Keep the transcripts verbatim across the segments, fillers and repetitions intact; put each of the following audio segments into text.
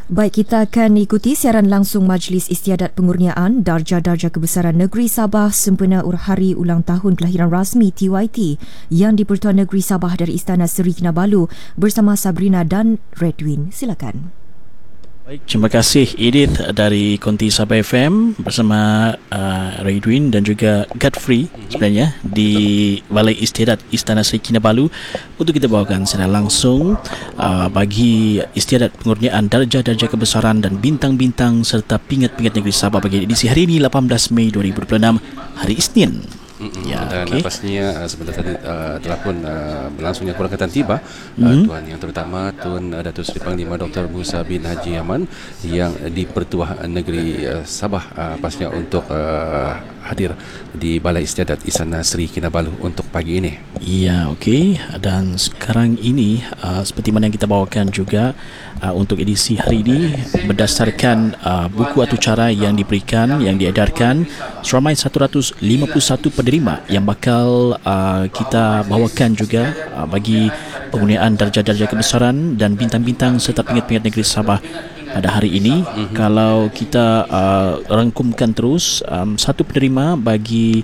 Baik, kita akan ikuti siaran langsung Majlis Istiadat Pengurniaan Darjah-Darjah Kebesaran Negeri Sabah sempena Hari Ulang Tahun Kelahiran Rasmi T Y T yang di-Pertuan Negeri Sabah dari Istana Seri Kinabalu bersama Sabrina dan Redwin. Silakan. Baik, terima kasih Edith dari Konti Sabah F M bersama uh, Redwin dan juga Godfrey sebenarnya di Balai Istiadat Istana Seri Kinabalu untuk kita bawakan secara langsung uh, bagi Istiadat Pengurniaan Darjah-Darjah Kebesaran dan Bintang-Bintang serta Pingat-Pingat Negeri Sabah bagi edisi hari ini lapan belas Mei dua ribu dua puluh enam, hari Isnin. Mm-hmm. Ya, dan okay. pastinya uh, sebentar tadi uh, telah pun uh, berlangsungnya kurangkatan tiba uh, mm-hmm. Tuan Yang Terutama Tun uh, Datuk Seri Panglima Doktor Musa bin Haji Aman yang di-Pertuah Negeri uh, Sabah uh, pastinya untuk uh, hadir di Balai Istiadat Istana Seri Kinabalu untuk pagi ini. Ya, okey. Dan sekarang ini uh, seperti mana yang kita bawakan juga uh, untuk edisi hari ini berdasarkan uh, buku atau cara yang diberikan, yang diedarkan seramai seratus lima puluh satu penerima yang bakal uh, kita bawakan juga uh, bagi penggunaan darjah-darjah kebesaran dan bintang-bintang serta pingat-pingat negeri Sabah pada hari ini. Mm-hmm. Kalau kita uh, rangkumkan terus, um, satu penerima bagi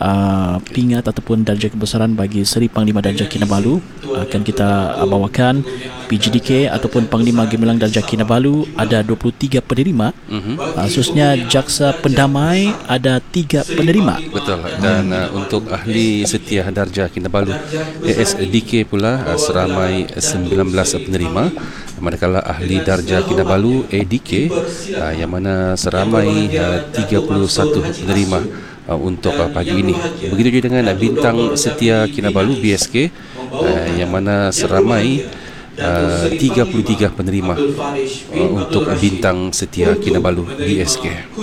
uh, pingat ataupun darjah kebesaran bagi Seri Panglima Darjah Kinabalu akan kita uh, bawakan. P G D K ataupun Panglima Gemilang Darjah Kinabalu ada dua puluh tiga penerima. Mm-hmm. uh, Khususnya Jaksa Pendamai ada tiga penerima. Betul. Dan uh, untuk Ahli Setia Darjah Kinabalu A S D K pula uh, seramai sembilan belas penerima, manakala Ahli Darjah Kinabalu A D K uh, yang mana seramai uh, tiga puluh satu penerima uh, untuk uh, pagi ini. Begitu juga dengan uh, Bintang Setia Kinabalu B S K uh, yang mana seramai uh, tiga puluh tiga penerima uh, untuk uh, Bintang Setia Kinabalu B S K.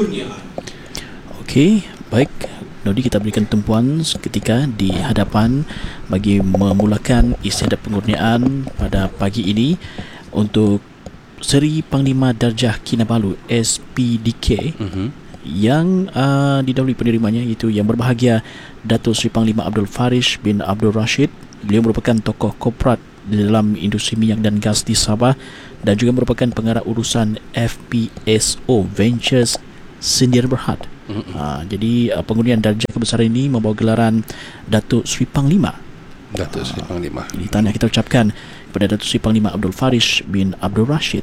Okey, baik. Nodi, kita berikan tumpuan seketika di hadapan bagi memulakan istiadat pengurniaan pada pagi ini untuk Seri Panglima Darjah Kinabalu S P D K uh-huh. yang uh, didahului penerimanya iaitu yang berbahagia Datuk Seri Panglima Abdul Farish bin Abdul Rashid. Beliau merupakan tokoh korporat di dalam industri minyak dan gas di Sabah dan juga merupakan pengarah urusan F P S O Ventures Sindiran Berhad. Uh-huh. Uh, jadi uh, pengurnian darjah kebesaran ini membawa gelaran Datuk Seri Panglima. Datuk Seri Panglima. Ini tahniah kita ucapkan kepada Datuk Seri Panglima Abdul Farish bin Abdul Rashid.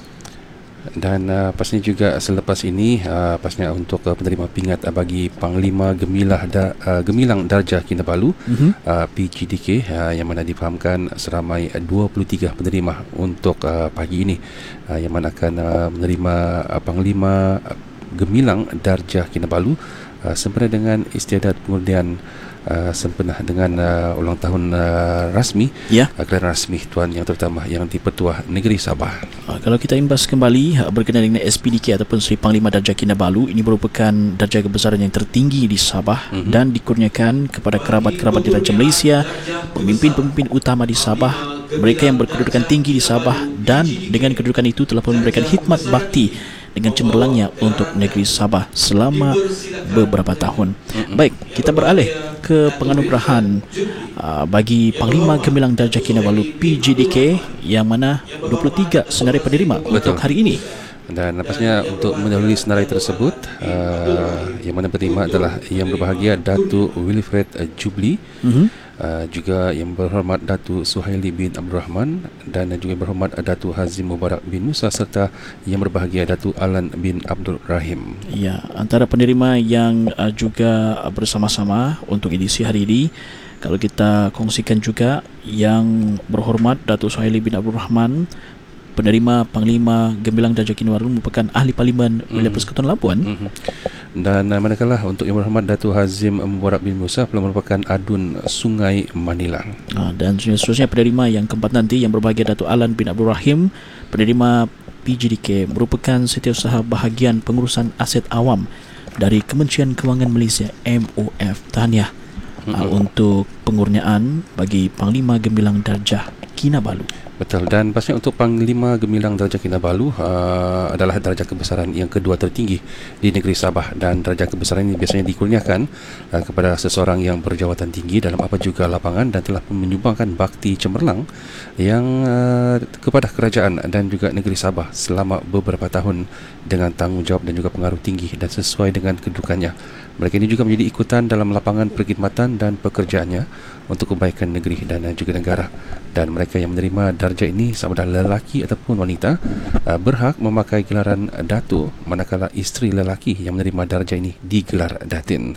Dan uh, pastinya juga selepas ini uh, pastinya untuk uh, penerima pingat uh, bagi Panglima Gemilah da, uh, Gemilang Darjah Kinabalu mm-hmm. uh, P G D K uh, yang mana difahamkan seramai dua puluh tiga penerima untuk uh, pagi ini uh, yang mana akan uh, menerima uh, Panglima Gemilang Darjah Kinabalu uh, sempena dengan istiadat pengurnian Uh, sempena dengan uh, ulang tahun uh, rasmi ya. uh, Kelahiran rasmi Tuan Yang Terutama yang di-Pertuah Negeri Sabah. uh, Kalau kita imbas kembali uh, berkenaan dengan S P D K ataupun Seri Panglima Darjah Kinabalu, ini merupakan darjah kebesaran yang tertinggi di Sabah mm-hmm. dan dikurniakan kepada kerabat-kerabat di Raja Malaysia, pemimpin-pemimpin utama di Sabah, mereka yang berkedudukan tinggi di Sabah dan dengan kedudukan itu telah pun memberikan khidmat bakti dengan cemerlangnya untuk negeri Sabah selama beberapa tahun. Mm-hmm. Baik, kita beralih ke penganugerahan uh, bagi Panglima Gemilang Darjah Kinabalu P G D K yang mana dua puluh tiga senarai penerima. Betul. Untuk hari ini. Dan pastinya untuk mendahului senarai tersebut uh, yang mana penerima adalah yang berbahagia Datuk Wilfred uh, Jubli, mm-hmm. uh, juga yang berhormat Datuk Suhaili bin Abdul Rahman dan juga yang berhormat Datuk Hazim Mubarak bin Musa serta yang berbahagia Datuk Alan bin Abdul Rahim. Ya, antara penerima yang uh, juga bersama-sama untuk edisi hari ini, kalau kita kongsikan juga yang berhormat Datuk Suhaili bin Abdul Rahman, penerima Panglima Gemilang Darjah Kinabalu merupakan ahli parlimen wilayah Persekutuan Labuan. Mm-hmm. Dan uh, manakala untuk yang berhormat Datuk Hazim Mubarak bin Musa pula merupakan adun Sungai Manilang. Uh, dan seterusnya penerima yang keempat nanti yang berbahagia Datuk Alan bin Abdul Rahim, penerima P G D K merupakan Setiausaha Bahagian Pengurusan Aset Awam dari Kementerian Kewangan Malaysia M O F. Tahniah uh, mm-hmm. untuk pengurniaan bagi Panglima Gemilang Darjah Kinabalu. Betul. Dan pastinya untuk Panglima Gemilang Darjah Kinabalu uh, adalah darjah kebesaran yang kedua tertinggi di negeri Sabah, dan darjah kebesaran ini biasanya dikurniakan uh, kepada seseorang yang berjawatan tinggi dalam apa juga lapangan dan telah menyumbangkan bakti cemerlang yang uh, kepada kerajaan dan juga negeri Sabah selama beberapa tahun dengan tanggungjawab dan juga pengaruh tinggi dan sesuai dengan kedudukannya. Mereka ini juga menjadi ikutan dalam lapangan perkhidmatan dan pekerjaannya untuk kebaikan negeri dan juga negara. Dan mereka yang menerima darjah ini, sama ada lelaki ataupun wanita, berhak memakai gelaran Datuk, manakala isteri lelaki yang menerima darjah ini digelar Datin.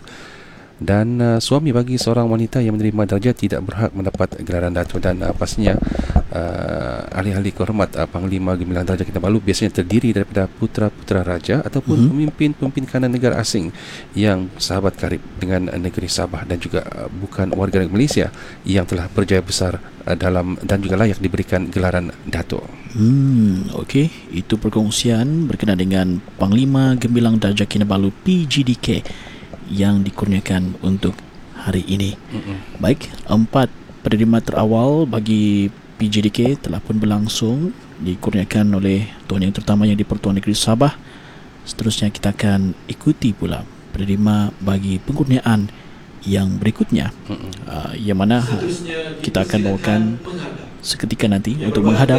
Dan uh, suami bagi seorang wanita yang menerima darjah tidak berhak mendapat gelaran Datuk. Dan uh, pastinya uh, ahli-ahli kehormat uh, Panglima Gemilang Darjah Kinabalu biasanya terdiri daripada putra-putra raja ataupun mm-hmm. pemimpin-pemimpin kanan negara asing yang sahabat karib dengan uh, negeri Sabah dan juga uh, bukan warga negara Malaysia yang telah berjaya besar uh, dalam dan juga layak diberikan gelaran Datuk. Hmm, okey, itu perkongsian berkenaan dengan Panglima Gemilang Darjah Kinabalu P G D K yang dikurniakan untuk hari ini. Mm-mm. Baik, empat penerima terawal bagi P G D K telah pun berlangsung, dikurniakan oleh Tuan Yang Terutama yang di-Pertuan Negeri Sabah. Seterusnya kita akan ikuti pula penerima bagi pengkurniaan yang berikutnya, uh, yang mana kita akan bawakan seketika nanti untuk menghadap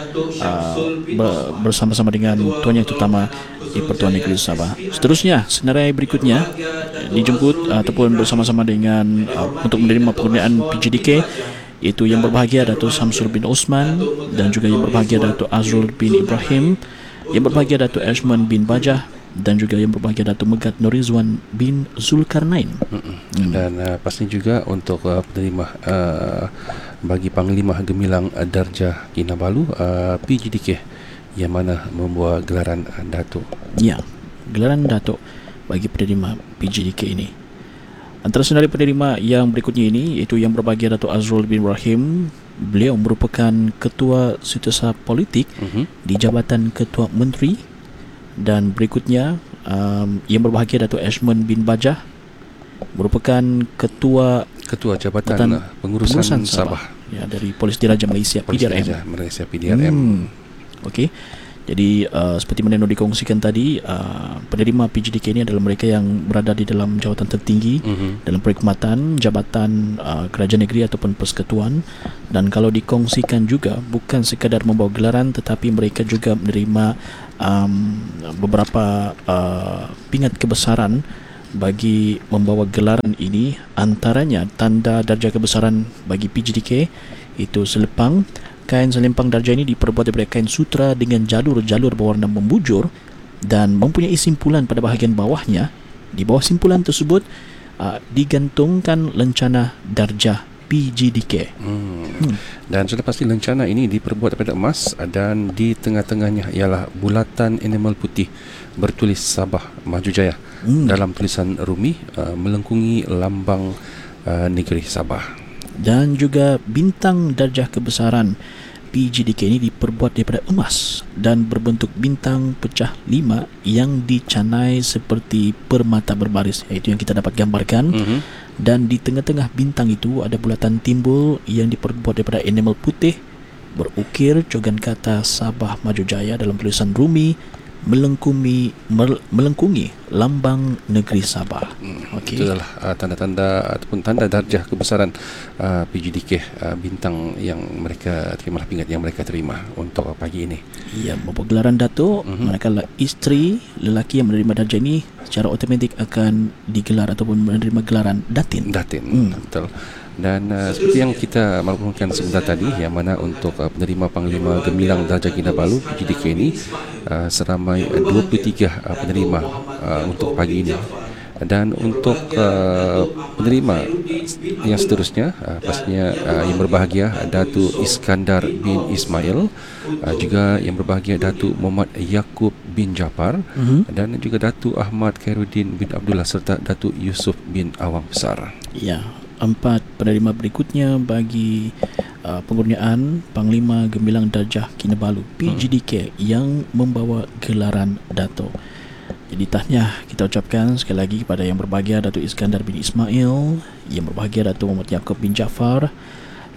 uh, ber- bersama-sama dengan Tuan Yang Terutama di Pertuan Negeri Sabah. Seterusnya, senarai berikutnya dijemput uh, ataupun bersama-sama dengan uh, untuk menerima pengkurniaan P G D K, iaitu yang berbahagia Datuk Samsul bin Osman dan juga yang berbahagia Datuk Azrul bin Ibrahim, yang berbahagia Datuk Ashman bin Bajah dan juga yang berbahagia Datuk Megat Norizwan bin Zulkarnain. Hmm. Dan uh, pasti juga untuk uh, penerima uh, bagi Panglima Gemilang Darjah Kinabalu uh, P G D K yang mana membawa gelaran uh, Datuk. Ya, gelaran Datuk bagi penerima P G D K ini. Antara senarai penerima yang berikutnya ini iaitu yang berbahagia Datuk Azrul bin Ibrahim. Beliau merupakan Ketua Setiausaha Politik uh-huh. di Jabatan Ketua Menteri. Dan berikutnya um, yang berbahagia Datuk Ashman bin Bajah merupakan Ketua Ketua Jabatan Pengurusan, Pengurusan Sabah, Sabah ya, dari Polis Diraja Malaysia P D R M. Malaysia P D R M. Hmm. Okey. Jadi uh, seperti mana yang dikongsikan tadi, uh, penerima P G D K ini adalah mereka yang berada di dalam jawatan tertinggi uh-huh. dalam perkhidmatan jabatan uh, kerajaan negeri ataupun persekutuan. Dan kalau dikongsikan juga bukan sekadar membawa gelaran, tetapi mereka juga menerima um, beberapa uh, pingat kebesaran bagi membawa gelaran ini. Antaranya tanda darjah kebesaran bagi P G D K itu selepang. Kain selempang darjah ini diperbuat daripada kain sutra dengan jalur-jalur berwarna membujur dan mempunyai simpulan pada bahagian bawahnya. Di bawah simpulan tersebut uh, digantungkan lencana darjah P G D K. Hmm. Hmm. Dan sudah pasti lencana ini diperbuat daripada emas dan di tengah-tengahnya ialah bulatan enamel putih bertulis Sabah Maju Jaya hmm. dalam tulisan Rumi uh, melengkungi lambang uh, negeri Sabah. Dan juga bintang darjah kebesaran P G D K ini diperbuat daripada emas dan berbentuk bintang pecah lima yang dicanai seperti permata berbaris, iaitu yang kita dapat gambarkan. Mm-hmm. Dan di tengah-tengah bintang itu ada bulatan timbul yang diperbuat daripada enamel putih berukir cogan kata Sabah Maju Jaya dalam tulisan Rumi melengkungi melengkungi lambang negeri Sabah. Hmm, okay. Itu adalah uh, tanda-tanda ataupun tanda darjah kebesaran uh, P G D K, uh, bintang yang mereka terima, pingat yang mereka terima untuk pagi ini. Ya, membawa gelaran Datuk, mm-hmm. manakala isteri lelaki yang menerima darjah ini secara automatik akan digelar ataupun menerima gelaran Datin. Datin, hmm. betul. Dan uh, seperti yang kita maklumkan sebentar tadi, yang mana untuk uh, penerima Panglima Gemilang Darjah Kinabalu P G D K ini uh, seramai dua puluh tiga uh, penerima uh, untuk pagi ini. Dan untuk uh, penerima yang seterusnya uh, pastinya uh, yang berbahagia Datuk Iskandar bin Ismail, uh, juga yang berbahagia Datuk Muhammad Yaakob bin Jafar, uh-huh. dan juga Datuk Ahmad Khairuddin bin Abdullah serta Datuk Yusuf bin Awang Besar. Ya, empat penerima berikutnya bagi uh, pengurniaan Panglima Gemilang Darjah Kinabalu P G D K hmm. yang membawa gelaran Datuk. Jadi tahniah kita ucapkan sekali lagi kepada yang berbahagia Datuk Iskandar bin Ismail, yang berbahagia Datuk Muhammad Yaakob bin Jafar,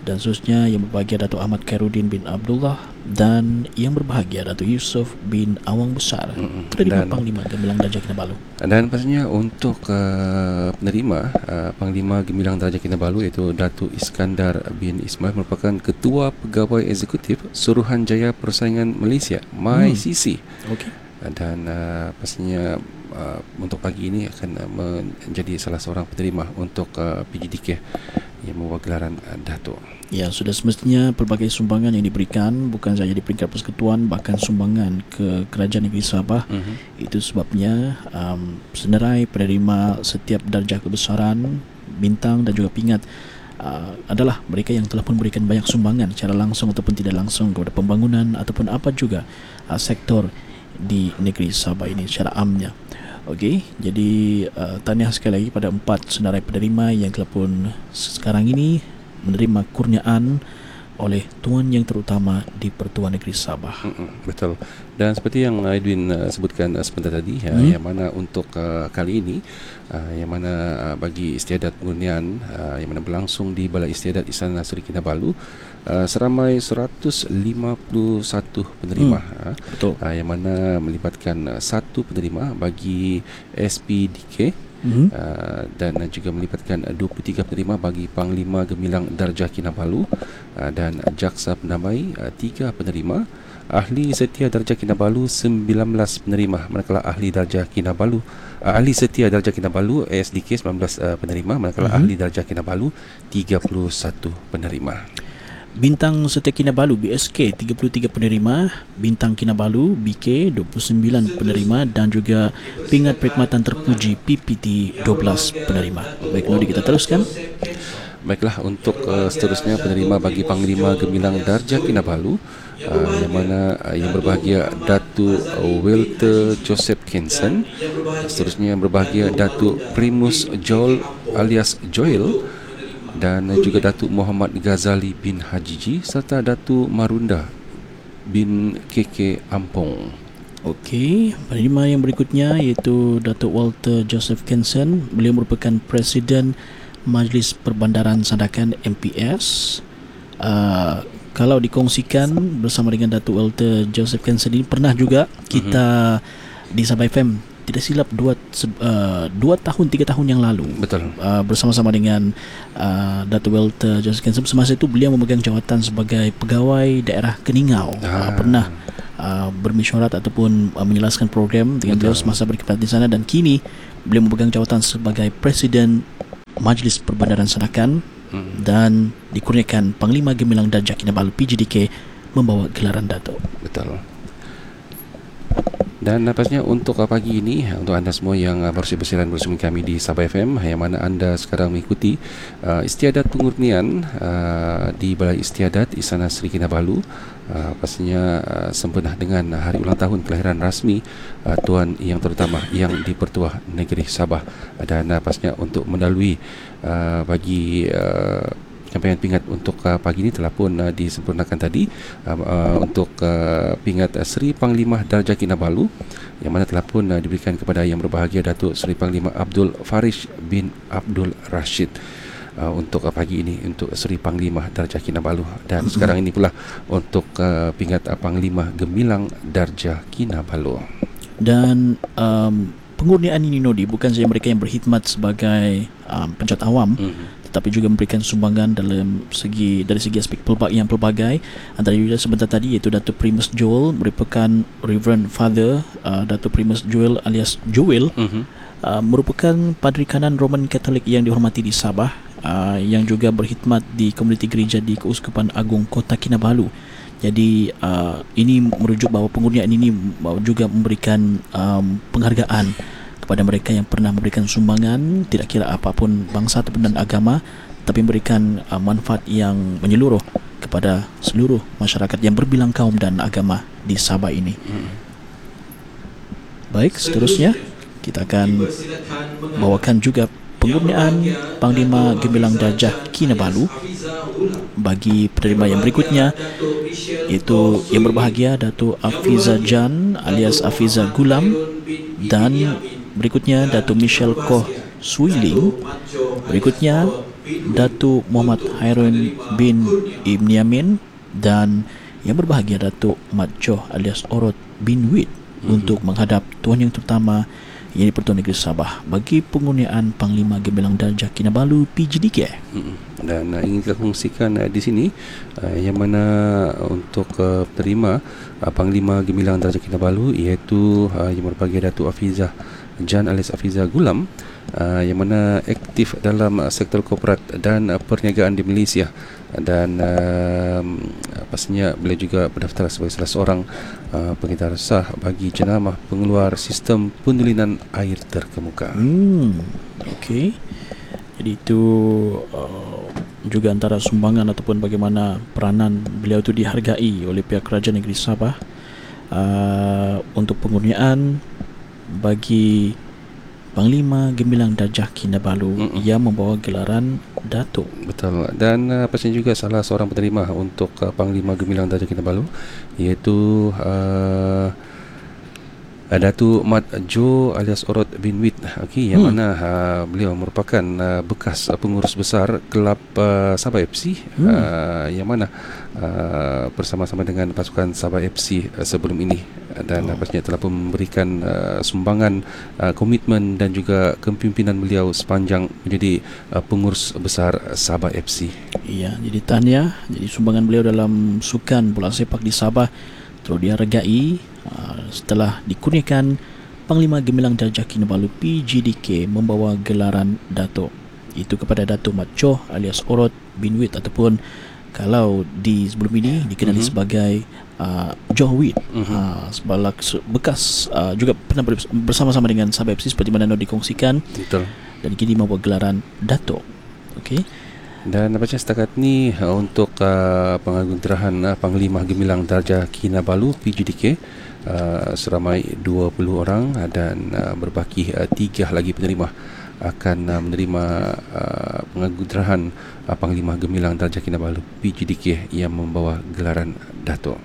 dan seterusnya yang berbahagia Datuk Ahmad Khairuddin bin Abdullah dan yang berbahagia Datuk Yusof bin Awang Besar, Mm-mm. penerima Dan- Panglima Gemilang Darjah Kinabalu. Dan pastinya untuk uh, penerima uh, Panglima Gemilang Darjah Kinabalu iaitu Datuk Iskandar bin Ismail merupakan Ketua Pegawai Eksekutif Suruhanjaya Persaingan Malaysia M Y C C. Okey. Dan uh, pastinya uh, untuk pagi ini akan uh, menjadi salah seorang penerima untuk uh, P G D K yang membawa gelaran uh, Datuk. Ya, sudah semestinya pelbagai sumbangan yang diberikan bukan sahaja di peringkat persekutuan, bahkan sumbangan ke Kerajaan Negeri Sabah. Mm-hmm. Itu sebabnya um, senarai penerima setiap darjah kebesaran, bintang dan juga pingat uh, adalah mereka yang telah pun memberikan banyak sumbangan secara langsung ataupun tidak langsung kepada pembangunan ataupun apa juga uh, sektor di negeri Sabah ini secara amnya. Okey, jadi uh, tahniah sekali lagi pada empat senarai penerima yang telah pun sekarang ini menerima kurniaan oleh Tuan Yang Terutama di Pertuan Negeri Sabah. Mm-mm, betul. Dan seperti yang Edwin uh, sebutkan uh, sebentar tadi, ya, Hmm. yang mana untuk uh, kali ini uh, yang mana uh, bagi istiadat pengurnian uh, yang mana berlangsung di Balai Istiadat Istana Seri Kinabalu, uh, seramai seratus lima puluh satu penerima. Hmm. uh, Betul. uh, yang mana melibatkan uh, satu penerima bagi S P D K. Hmm. Uh, dan juga melibatkan uh, dua puluh tiga penerima bagi Panglima Gemilang Darjah Kinabalu, uh, dan Jaksa Pendamai uh, tiga penerima, Ahli Setia Darjah Kinabalu sembilan belas penerima, manakala Ahli Darjah Kinabalu uh, Ahli Setia Darjah Kinabalu A S D K sembilan belas uh, penerima, manakala Mhm. Ahli Darjah Kinabalu tiga puluh satu penerima. Bintang Setia Kinabalu B S K tiga puluh tiga penerima, Bintang Kinabalu B K dua puluh sembilan penerima dan juga Pingat Perkhidmatan Terpuji P P T dua belas penerima. Baik, Nudi, kita teruskan. Baiklah, untuk uh, seterusnya penerima bagi Panglima Gemilang Darjah Kinabalu, uh, yang mana uh, yang berbahagia Datuk uh, Walter Joseph Kenson, seterusnya yang berbahagia Datuk Primus Joel alias Joel, dan uh, juga Datuk Muhammad Ghazali bin Hajiji serta Datuk Marunda bin K K Ampong. Okey, penerima yang berikutnya iaitu Datuk Walter Joseph Kenson. Beliau merupakan Presiden Majlis Perbandaran Sandakan M P S. Uh, kalau dikongsikan bersama dengan Datuk Walter Joseph Kenson ini, pernah juga kita mm-hmm. di Sabah F M tidak silap dua uh, dua tahun tiga tahun yang lalu. Betul. Uh, bersama-sama dengan uh, Datuk Walter Joseph Kenson. Semasa itu beliau memegang jawatan sebagai pegawai daerah Keningau. Uh, Ah. pernah uh, bermesyuarat ataupun uh, menjelaskan program dengan beliau Betul. semasa berkhidmat di sana, dan kini beliau memegang jawatan sebagai Presiden Majlis Perbandaran Sandakan Hmm. dan dikurniakan Panglima Gemilang Darjah Kinabalu P G D K membawa gelaran Datuk. Betul. Dan uh, pastinya untuk uh, pagi ini, uh, untuk anda semua yang uh, baru saja bersiaran bersama kami di Sabah F M, yang mana anda sekarang mengikuti uh, istiadat pengurnian uh, di Balai Istiadat Istana Seri Kinabalu, uh, pastinya uh, sempena dengan hari ulang tahun kelahiran rasmi uh, Tuan Yang Terutama yang di-Pertuan Negeri Sabah. Dan uh, pastinya untuk mendalui uh, bagi uh, penyampaian pingat untuk uh, pagi ini telah pun uh, disempurnakan tadi uh, uh, untuk uh, pingat uh, Seri Panglima Darjah Kinabalu, yang mana telah pun uh, diberikan kepada yang berbahagia Datuk Seri Panglima Abdul Farish bin Abdul Rashid uh, untuk uh, pagi ini untuk Seri Panglima Darjah Kinabalu. Dan sekarang ini pula untuk uh, pingat uh, Panglima Gemilang Darjah Kinabalu. Dan um, pengurnian ini, Nodi, bukan saja mereka yang berkhidmat sebagai um, penjahat awam, Mm-hmm. tetapi juga memberikan sumbangan dalam segi dari segi aspek pelbagai yang pelbagai. Antara juga sebentar tadi iaitu Datuk Primus Joel, merupakan Reverend Father uh, Datuk Primus Joel alias Joel, Mm-hmm. uh, merupakan Padri Kanan Roman Katolik yang dihormati di Sabah, uh, yang juga berkhidmat di komuniti gereja di Keuskupan Agung Kota Kinabalu. Jadi uh, ini merujuk bahawa pengurnian ini juga memberikan um, penghargaan kepada mereka yang pernah memberikan sumbangan, tidak kira apapun bangsa ataupun dan agama, tapi memberikan uh, manfaat yang menyeluruh kepada seluruh masyarakat yang berbilang kaum dan agama di Sabah ini. Mm. Baik, seterusnya kita akan bawakan juga pengurnian Panglima Gemilang Darjah Kinabalu bagi penerima yang berikutnya, iaitu yang berbahagia Datuk Afiza Jan alias Afiza Gulam, dan berikutnya Datuk Michelle Koh Suiling, berikutnya Datuk Muhammad Hairun bin Ibn Yamin, dan yang berbahagia Datuk Mat Joh alias Orot bin Wit mm-hmm. untuk menghadap Tuan Yang Terutama yang di-Pertuan Negeri Sabah bagi pengurniaan Panglima Gemilang Darjah Kinabalu P G D K. Mm-hmm. Dan uh, ingin kita kongsikan uh, di sini uh, yang mana untuk uh, penerima uh, Panglima Gemilang Darjah Kinabalu iaitu uh, yang berbahagia Datuk Afizah Jan alias Afizah Gulam, uh, yang mana aktif dalam uh, sektor korporat dan uh, perniagaan di Malaysia, dan uh, pastinya beliau juga berdaftar sebagai salah seorang uh, pengitar sah bagi jenama pengeluar sistem pendulinan air terkemuka. Hmm, okey. Jadi itu uh, juga antara sumbangan ataupun bagaimana peranan beliau itu dihargai oleh pihak Kerajaan Negeri Sabah uh, untuk pengurniaan bagi Panglima Gemilang Darjah Kinabalu Mm-mm. yang membawa gelaran Datuk. Betul. Dan uh, pastinya juga salah seorang penerima untuk uh, Panglima Gemilang Darjah Kinabalu iaitu uh, Datuk Mat Joh alias Orot bin Wit, okay, yang hmm. mana uh, beliau merupakan uh, bekas uh, pengurus besar kelab uh, Sabah F C, hmm. uh, yang mana uh, bersama-sama dengan pasukan Sabah F C uh, sebelum ini, dan oh. pastinya telah memberikan uh, sumbangan, uh, komitmen dan juga kepimpinan beliau sepanjang menjadi uh, pengurus besar Sabah F C. Iya, jadi tahniah. Jadi sumbangan beliau dalam sukan bola sepak di Sabah terus dihargai uh, setelah dikurniakan Panglima Gemilang Darjah Kinabalu P G D K membawa gelaran Datuk. Itu kepada Datuk Mat Joh alias Orot bin Wit, ataupun kalau di sebelum ini dikenali mm-hmm. sebagai uh, Joh Wit, mm-hmm. uh, sebagai bekas uh, juga pernah bersama-sama dengan Sabah F C seperti mana dikongsikan. Betul. Dan kini membawa gelaran Datuk. Okey. Dan macam setakat ni uh, untuk uh, penganugerahan uh, Panglima Gemilang Darjah Kinabalu P G D K uh, seramai dua puluh orang, uh, dan uh, berbaki uh, tiga lagi penerima akan uh, menerima uh, penganugerahan uh, Panglima Gemilang Darjah Kinabalu P G D K yang membawa gelaran Datuk.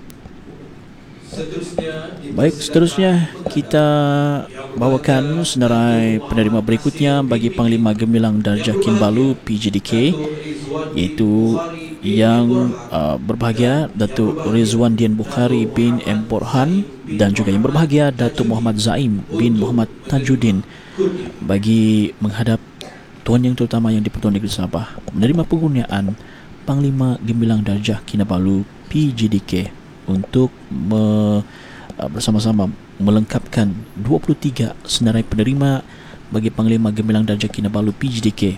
Baik, seterusnya kita bawakan senarai penerima berikutnya bagi Panglima Gemilang Darjah Kinabalu P G D K, iaitu yang uh, berbahagia Datuk Rizwan Dian Bukhari bin M. Borhan, dan juga yang berbahagia Datuk Muhammad Zaim bin Muhammad Tajuddin bagi menghadap Tuan Yang Terutama yang di-Pertuan Negeri Sabah menerima pengurniaan Panglima Gemilang Darjah Kinabalu P G D K untuk me, uh, bersama-sama melengkapkan dua puluh tiga senarai penerima bagi Panglima Gemilang Darjah Kinabalu P G D K